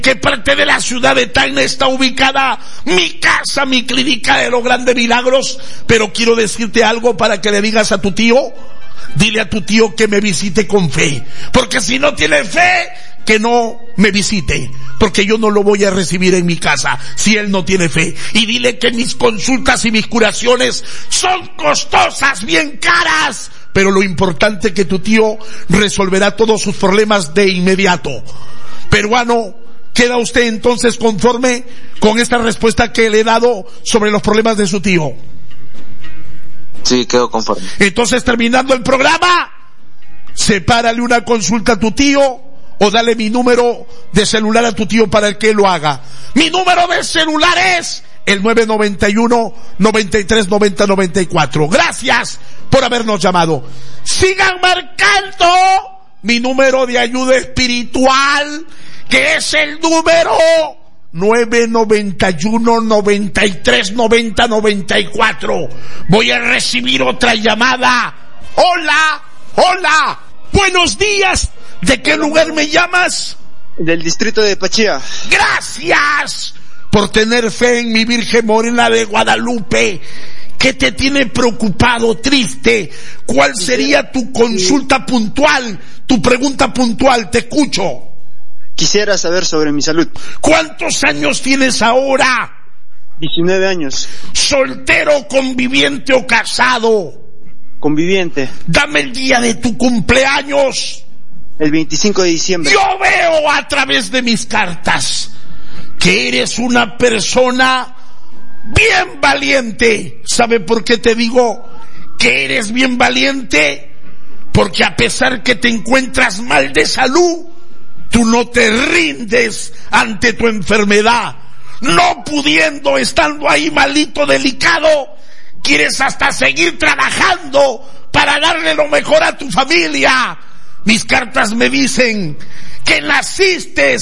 ¿Qué parte de la ciudad de Tacna está ubicada mi casa, mi clínica de los grandes milagros? Pero quiero decirte algo para que le digas a tu tío. Dile a tu tío que me visite con fe. Porque si no tiene fe, que no me visite. Porque yo no lo voy a recibir en mi casa si él no tiene fe. Y dile que mis consultas y mis curaciones son costosas, bien caras. Pero lo importante es que tu tío resolverá todos sus problemas de inmediato. Peruano, ¿queda usted entonces conforme con esta respuesta que le he dado sobre los problemas de su tío? Sí, quedo conforme. Entonces, terminando el programa, sepárale una consulta a tu tío o dale mi número de celular a tu tío para que lo haga. Mi número de celular es el 991-9390-94. Gracias por habernos llamado. Sigan marcando mi número de ayuda espiritual, que es el número 991-9390-94. Voy a recibir otra llamada. Hola, hola, buenos días. ¿De qué lugar me llamas? Del distrito de Pachía. Gracias por tener fe en mi Virgen Morena de Guadalupe. ¿Qué te tiene preocupado, triste? ¿Cuál sería tu consulta puntual, tu pregunta puntual? Te escucho. Quisiera saber sobre mi salud. ¿Cuántos años tienes ahora? 19 años. ¿Soltero, conviviente o casado? Conviviente. Dame el día de tu cumpleaños. El 25 de diciembre. Yo veo a través de mis cartas que eres una persona bien valiente. ¿Sabe por qué te digo que eres bien valiente? Porque a pesar que te encuentras mal de salud, tú no te rindes ante tu enfermedad. No pudiendo, estando ahí malito, delicado, quieres hasta seguir trabajando para darle lo mejor a tu familia. Mis cartas me dicen que naciste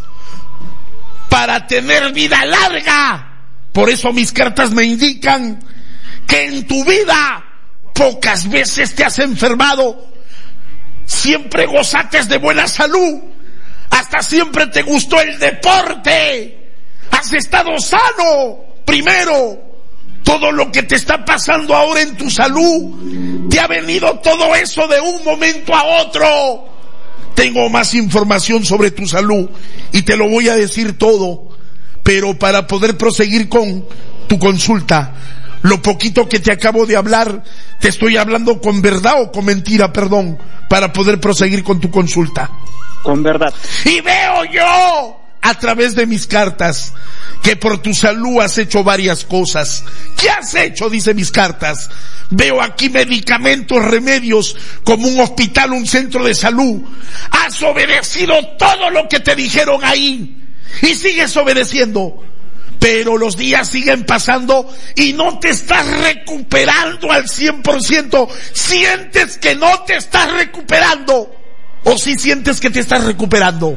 para tener vida larga. Por eso mis cartas me indican que en tu vida pocas veces te has enfermado. Siempre gozaste de buena salud. Hasta siempre te gustó el deporte. Has estado sano. Primero, todo lo que te está pasando ahora en tu salud, te ha venido todo eso de un momento a otro. Tengo más información sobre tu salud y te lo voy a decir todo. Pero para poder proseguir con tu consulta, lo poquito que te acabo de hablar, te estoy hablando con verdad o con mentira, perdón, para poder proseguir con tu consulta. Con verdad. Y veo yo a través de mis cartas que por tu salud has hecho varias cosas. ¿Qué has hecho? Dice mis cartas. Veo aquí medicamentos, remedios, como un hospital, un centro de salud. Has obedecido todo lo que te dijeron ahí y sigues obedeciendo. Pero los días siguen pasando y no te estás recuperando al 100%. Sientes que no te estás recuperando. ¿O si sientes que te estás recuperando?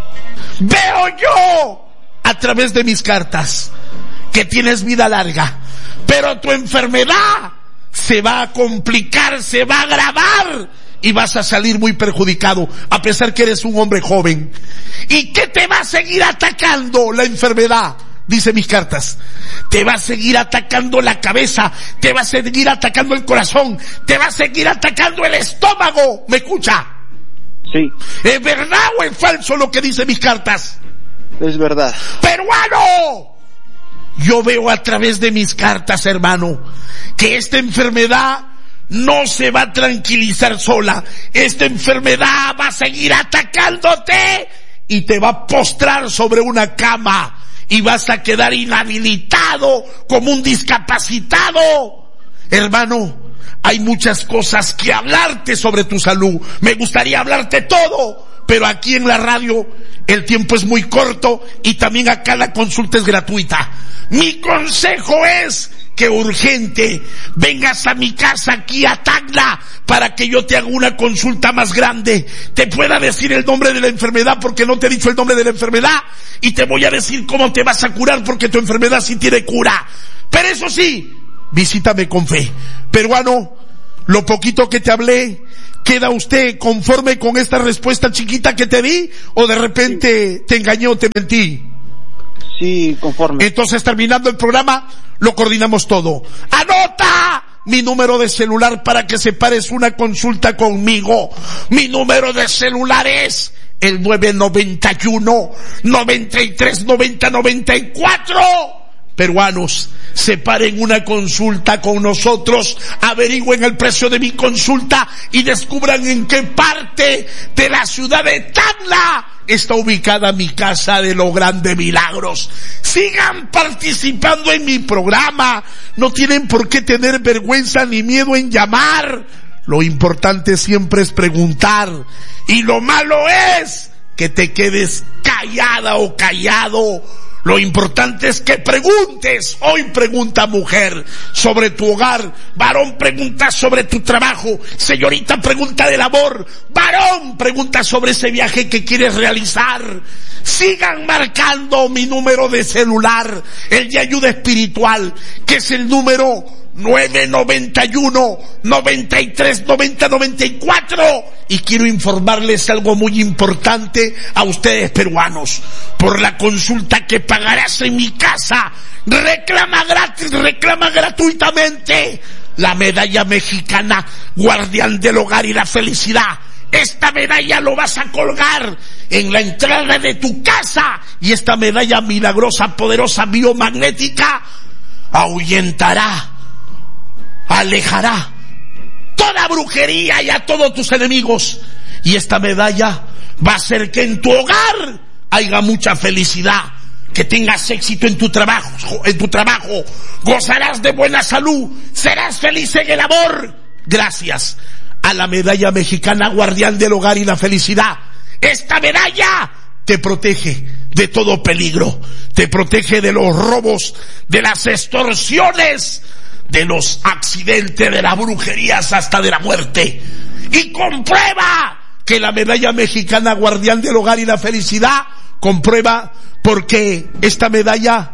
Veo yo a través de mis cartas que tienes vida larga, pero tu enfermedad se va a complicar, se va a agravar y vas a salir muy perjudicado, a pesar que eres un hombre joven. ¿Y qué te va a seguir atacando la enfermedad? Dice mis cartas. Te va a seguir atacando la cabeza, te va a seguir atacando el corazón, te va a seguir atacando el estómago. ¿Me escucha? Sí. ¿Es verdad o es falso lo que dicen mis cartas? Es verdad. ¡Peruano! Yo veo a través de mis cartas, hermano, que esta enfermedad no se va a tranquilizar sola. Esta enfermedad va a seguir atacándote y te va a postrar sobre una cama y vas a quedar inhabilitado como un discapacitado. Hermano, hay muchas cosas que hablarte sobre tu salud. Me gustaría hablarte todo, pero aquí en la radio el tiempo es muy corto y también acá la consulta es gratuita. Mi consejo es que urgente vengas a mi casa aquí a Tacna para que yo te haga una consulta más grande, te pueda decir el nombre de la enfermedad porque no te he dicho el nombre de la enfermedad y te voy a decir cómo te vas a curar porque tu enfermedad sí tiene cura. Pero eso sí, visítame con fe. Peruano, lo poquito que te hablé, ¿Queda usted conforme con esta respuesta chiquita que te di? ¿O de repente te engañé o te mentí? Sí, conforme. Entonces, terminando el programa, lo coordinamos todo. ¡Anota mi número de celular para que separes una consulta conmigo! Mi número de celular es el 991-9390-94. Peruanos, separen una consulta con nosotros, averigüen el precio de mi consulta y descubran en qué parte de la ciudad de Tacna está ubicada mi casa de los grandes milagros. Sigan participando en mi programa, no tienen por qué tener vergüenza ni miedo en llamar. Lo importante siempre es preguntar, y lo malo es que te quedes callada o callado. Lo importante es que preguntes. Hoy pregunta mujer sobre tu hogar, varón pregunta sobre tu trabajo, señorita pregunta del amor, varón pregunta sobre ese viaje que quieres realizar. Sigan marcando mi número de celular, el de ayuda espiritual, que es el número 991-9390-94. Y quiero informarles algo muy importante a ustedes peruanos. Por la consulta que pagarás en mi casa, reclama gratis, reclama gratuitamente la medalla mexicana Guardián del Hogar y la Felicidad. Esta medalla lo vas a colgar en la entrada de tu casa, y esta medalla milagrosa, poderosa, biomagnética, ahuyentará, alejará toda brujería y a todos tus enemigos. Y esta medalla va a hacer que en tu hogar haya mucha felicidad, que tengas éxito en tu trabajo, gozarás de buena salud, serás feliz en el amor, gracias a la medalla mexicana Guardián del Hogar y la Felicidad. Esta medalla te protege de todo peligro, te protege de los robos, de las extorsiones, de los accidentes, de las brujerías, hasta de la muerte. Y comprueba que la medalla mexicana Guardián del Hogar y la Felicidad, comprueba, porque esta medalla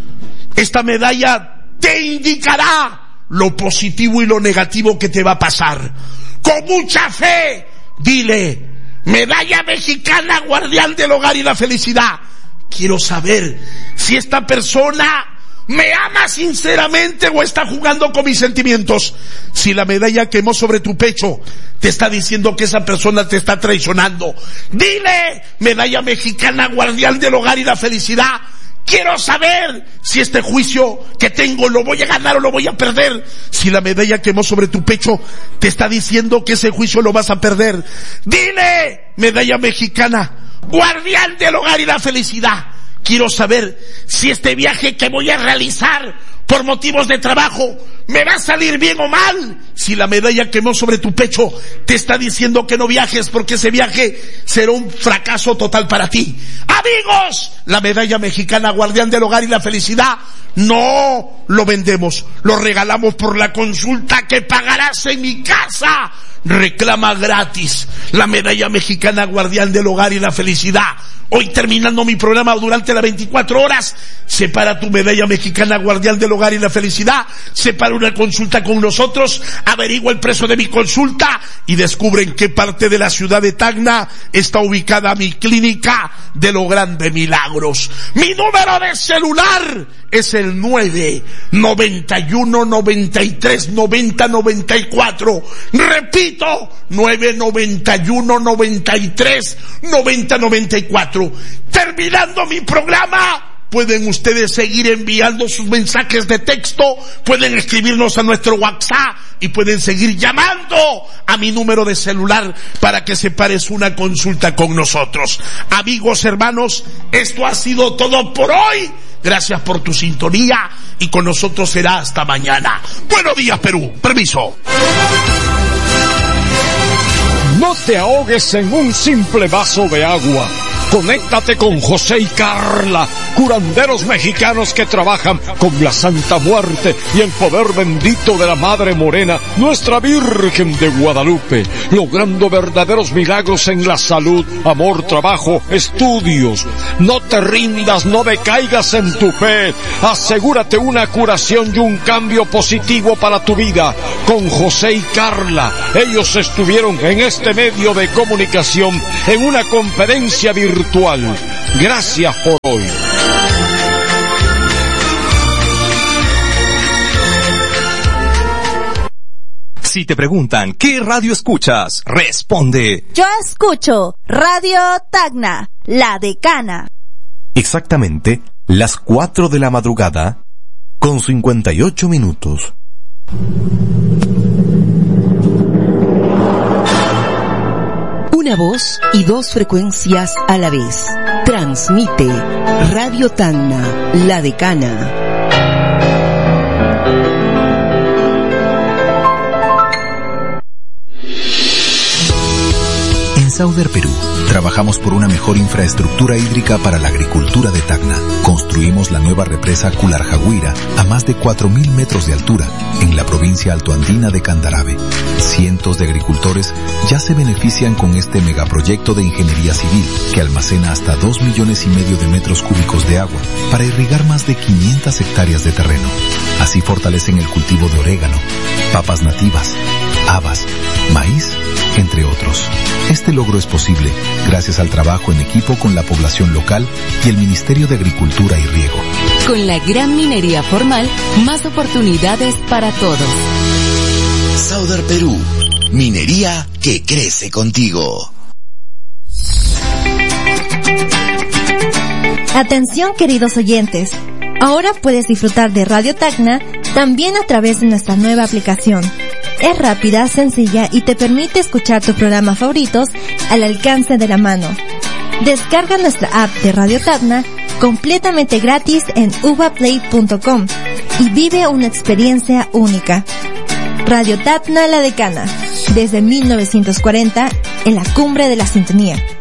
te indicará lo positivo y lo negativo que te va a pasar. Con mucha fe, dile: medalla mexicana Guardián del Hogar y la Felicidad, quiero saber si esta persona me ama sinceramente o está jugando con mis sentimientos. Si la medalla quemó sobre tu pecho, te está diciendo que esa persona te está traicionando. Dile: medalla mexicana Guardián del Hogar y la Felicidad, quiero saber si este juicio que tengo lo voy a ganar o lo voy a perder. Si la medalla quemó sobre tu pecho, te está diciendo que ese juicio lo vas a perder. Dile: medalla mexicana Guardián del Hogar y la Felicidad, quiero saber si este viaje que voy a realizar por motivos de trabajo me va a salir bien o mal. Si la medalla quemó sobre tu pecho, te está diciendo que no viajes porque ese viaje será un fracaso total para ti. Amigos, la medalla mexicana Guardián del Hogar y la Felicidad no lo vendemos, lo regalamos por la consulta que pagarás en mi casa. Reclama gratis la medalla mexicana Guardián del Hogar y la Felicidad. Hoy, terminando mi programa, durante las 24 horas, separa tu medalla mexicana Guardián del Hogar y la Felicidad, separa una consulta con nosotros, averigua el precio de mi consulta y descubre en qué parte de la ciudad de Tacna está ubicada mi clínica de los grandes milagros. Mi número de celular es el 991-9390-94. Repito, 991-9390-94. Terminando mi programa, pueden ustedes seguir enviando sus mensajes de texto, pueden escribirnos a nuestro WhatsApp y pueden seguir llamando a mi número de celular para que separes una consulta con nosotros. Amigos, hermanos, esto ha sido todo por hoy. Gracias por tu sintonía y con nosotros será hasta mañana. Buenos días, Perú. Permiso. No te ahogues en un simple vaso de agua. Conéctate con José y Carla, curanderos mexicanos que trabajan con la Santa Muerte y el poder bendito de la Madre Morena, nuestra Virgen de Guadalupe, logrando verdaderos milagros en la salud, amor, trabajo, estudios. No te rindas, no decaigas en tu fe. Asegúrate una curación y un cambio positivo para tu vida con José y Carla. Ellos estuvieron en este medio de comunicación en una conferencia virtual. Gracias por hoy. Si te preguntan ¿qué radio escuchas? Responde: yo escucho Radio Tacna, La Decana. Exactamente las 4 de la madrugada con 58 minutos. Una voz y 2 frecuencias a la vez. Transmite Radio Tacna, La Decana. En Sauder Perú, trabajamos por una mejor infraestructura hídrica para la agricultura de Tacna. Construimos la nueva represa Cularjaguira a más de 4.000 metros de altura en la provincia altoandina de Candarave. Cientos de agricultores ya se benefician con este megaproyecto de ingeniería civil que almacena hasta 2,5 millones de metros cúbicos de agua para irrigar más de 500 hectáreas de terreno. Así fortalecen el cultivo de orégano, papas nativas, habas, maíz, entre otros. Este logro es posible gracias al trabajo en equipo con la población local y el Ministerio de Agricultura y Riego. Con la gran minería formal, más oportunidades para todos. Sauder Perú, minería que crece contigo. Atención, queridos oyentes. Ahora puedes disfrutar de Radio Tacna también a través de nuestra nueva aplicación. Es rápida, sencilla y te permite escuchar tus programas favoritos al alcance de la mano. Descarga nuestra app de Radio Tacna completamente gratis en uvaplay.com y vive una experiencia única. Radio Tacna, La Decana, desde 1940 en la cumbre de la sintonía.